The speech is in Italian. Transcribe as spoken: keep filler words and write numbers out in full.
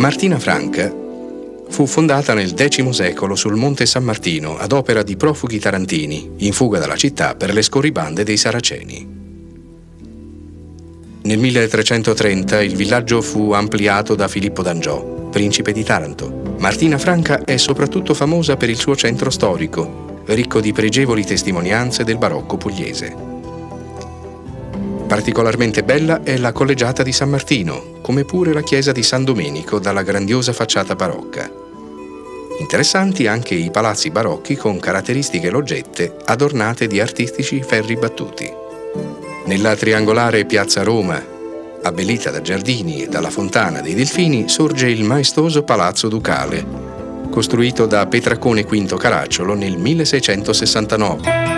Martina Franca fu fondata nel X secolo sul Monte San Martino ad opera di profughi tarantini in fuga dalla città per le scorribande dei Saraceni. Nel milletrecentotrenta il villaggio fu ampliato da Filippo d'Angiò, principe di Taranto. Martina Franca è soprattutto famosa per il suo centro storico, ricco di pregevoli testimonianze del barocco pugliese. Particolarmente bella è la collegiata di San Martino, come pure la chiesa di San Domenico dalla grandiosa facciata barocca. Interessanti anche i palazzi barocchi con caratteristiche loggette adornate di artistici ferri battuti. Nella triangolare Piazza Roma, abbellita da giardini e dalla Fontana dei Delfini, sorge il maestoso Palazzo Ducale, costruito da Petracone V Caracciolo nel milleseicentosessantanove.